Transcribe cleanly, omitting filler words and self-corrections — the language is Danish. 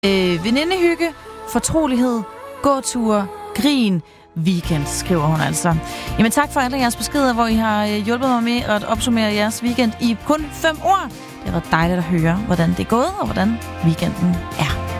Venindehygge, fortrolighed, gåture, grin, weekend, skriver hun altså. Jamen tak for alle jeres beskeder, hvor I har hjulpet mig med at opsummere jeres weekend i kun 5 ord. Det har været dejligt at høre, hvordan det er gået, og hvordan weekenden er.